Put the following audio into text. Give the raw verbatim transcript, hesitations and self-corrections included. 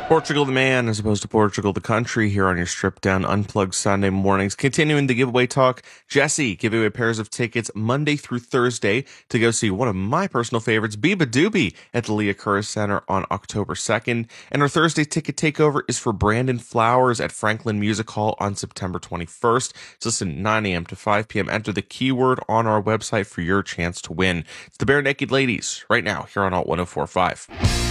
Portugal the man as opposed to Portugal the country here on your stripped down unplugged Sunday mornings. Continuing the giveaway talk, Jesse giving away pairs of tickets Monday through Thursday to go see one of my personal favorites, Biba Doobie, at the Leah Curris Center on October second. And our Thursday ticket takeover is for Brandon Flowers at Franklin Music Hall on September twenty-first. So listen, nine a.m. to five p.m. Enter the keyword on our website for your chance to win. It's the Bare Naked Ladies right now here on Alt one oh four point five.